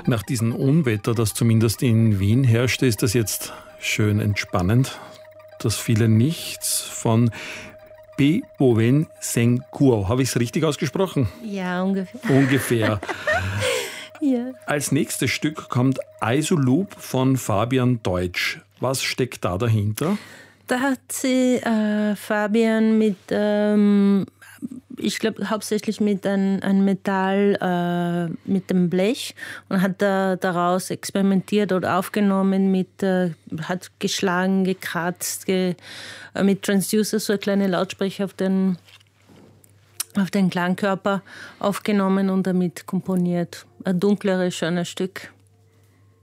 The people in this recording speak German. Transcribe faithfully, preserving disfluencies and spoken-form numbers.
Nach diesem Unwetter, das zumindest in Wien herrschte, ist das jetzt schön entspannend. Das viele Nichts von Beethoven Senghor. Habe ich es richtig ausgesprochen? Ja, ungefähr. Ungefähr. Ja. Als nächstes Stück kommt Isoloob von Fabian Deutsch. Was steckt da dahinter? Da hat sie äh, Fabian mit, ähm, ich glaube hauptsächlich mit einem ein Metall, äh, mit dem Blech und hat da, daraus experimentiert oder aufgenommen mit, äh, hat geschlagen, gekratzt, ge, äh, mit Transducer so eine kleine Lautsprecher auf den, auf den Klangkörper aufgenommen und damit komponiert. Ein dunkleres, schönes Stück.